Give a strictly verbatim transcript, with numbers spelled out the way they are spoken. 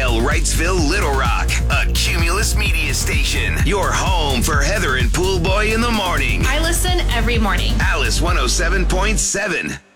Carlisle, Wrightsville, Little Rock. A Cumulus Media Station. Your home for Heather and Poolboy in the morning. I listen every morning. Alice one oh seven point seven.